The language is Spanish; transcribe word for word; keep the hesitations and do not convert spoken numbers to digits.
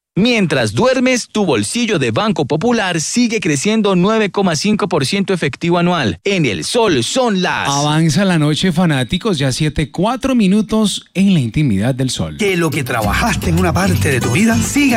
Mientras duermes, tu bolsillo de Banco Popular sigue creciendo nueve coma cinco por ciento efectivo anual. En el Sol son las... Avanza la noche, fanáticos, ya siete, cuatro minutos en la intimidad del Sol. Que lo que trabajaste en una parte de tu vida siga